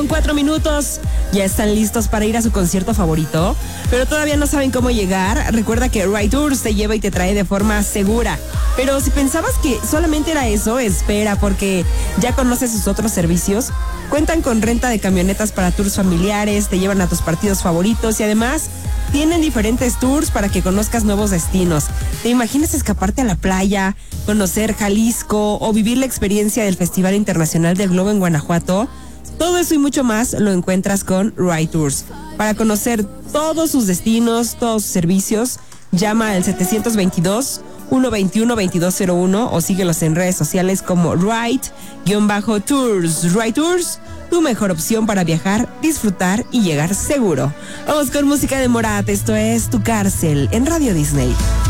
8:04. ¿Ya están listos para ir a su concierto favorito? Pero todavía no saben cómo llegar. Recuerda que Ride Tours te lleva y te trae de forma segura. Pero si pensabas que solamente era eso, espera, porque ya conoces sus otros servicios. Cuentan con renta de camionetas para tours familiares, te llevan a tus partidos favoritos y además tienen diferentes tours para que conozcas nuevos destinos. ¿Te imaginas escaparte a la playa, conocer Jalisco o vivir la experiencia del Festival Internacional del Globo en Guanajuato? Todo eso y mucho más lo encuentras con Ride Tours. Para conocer todos sus destinos, todos sus servicios, llama al 722-121-2201 o síguelos en redes sociales como Ride-Tours. Ride Tours, tu mejor opción para viajar, disfrutar y llegar seguro. Vamos con música de Morat. Esto es Tu Cárcel en Radio Disney.